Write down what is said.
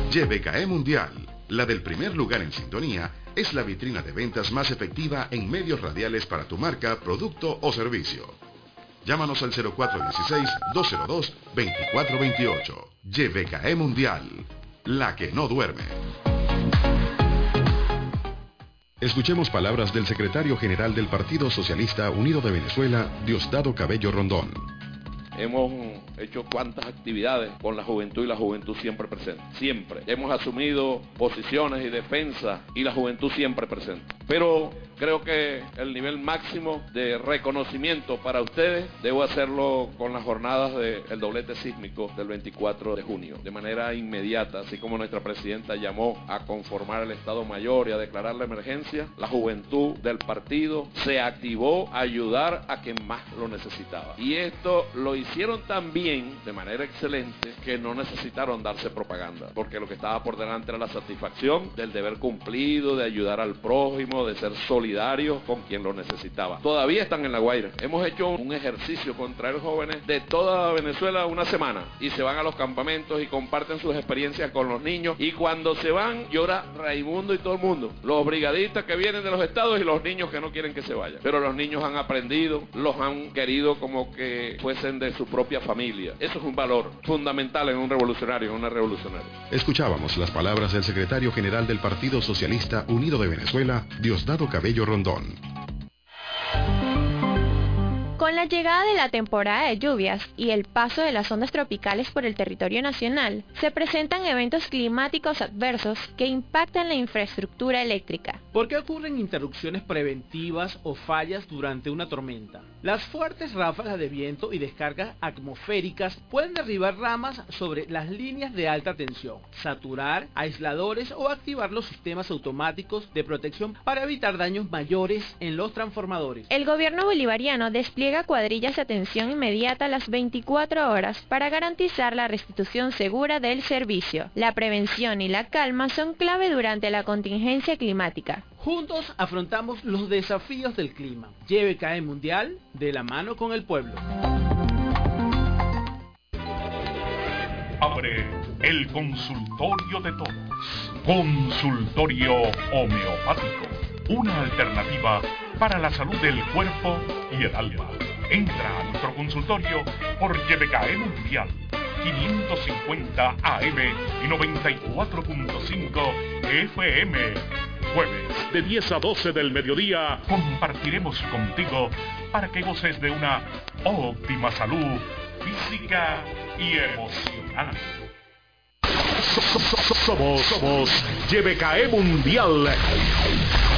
YBKE Mundial, la del primer lugar en sintonía, es la vitrina de ventas más efectiva en medios radiales para tu marca, producto o servicio. Llámanos al 0416-202-2428. YBKE Mundial, la que no duerme. Escuchemos palabras del secretario general del Partido Socialista Unido de Venezuela, Diosdado Cabello Rondón. Hemos hecho cuantas actividades con la juventud y la juventud siempre presente. Siempre. Hemos asumido posiciones y defensas y la juventud siempre presente. Pero creo que el nivel máximo de reconocimiento para ustedes debo hacerlo con las jornadas del doblete sísmico del 24 de junio. De manera inmediata, así como nuestra presidenta llamó a conformar el Estado Mayor y a declarar la emergencia, la juventud del partido se activó a ayudar a quien más lo necesitaba. Y esto lo hicieron tan bien, de manera excelente, que no necesitaron darse propaganda, porque lo que estaba por delante era la satisfacción del deber cumplido, de ayudar al prójimo, de ser solidarios con quien lo necesitaba. Todavía están en La Guaira. Hemos hecho un ejercicio con traer jóvenes de toda Venezuela una semana y se van a los campamentos y comparten sus experiencias con los niños, y cuando se van llora Raimundo y todo el mundo, los brigadistas que vienen de los estados y los niños que no quieren que se vayan, pero los niños han aprendido, los han querido como que fuesen de su propia familia. Eso es un valor fundamental en un revolucionario, en una revolucionaria. Escuchábamos las palabras del secretario general del Partido Socialista Unido de Venezuela, Diosdado Cabello Rondón. Con la llegada de la temporada de lluvias y el paso de las ondas tropicales por el territorio nacional, se presentan eventos climáticos adversos que impactan la infraestructura eléctrica. ¿Por qué ocurren interrupciones preventivas o fallas durante una tormenta? Las fuertes ráfagas de viento y descargas atmosféricas pueden derribar ramas sobre las líneas de alta tensión, saturar aisladores o activar los sistemas automáticos de protección para evitar daños mayores en los transformadores. El gobierno bolivariano despliega cuadrillas de atención inmediata a las 24 horas para garantizar la restitución segura del servicio. La prevención y la calma son clave durante la contingencia climática. Juntos afrontamos los desafíos del clima. YBKE Mundial, de la mano con el pueblo. Abre el consultorio de todos. Consultorio homeopático. Una alternativa para la salud del cuerpo y el alma. Entra a nuestro consultorio por YBKE Mundial, 550 AM y 94.5 FM. Jueves de 10 a 12 del mediodía compartiremos contigo para que goces de una óptima salud física y emocional. Somos YBKE Mundial.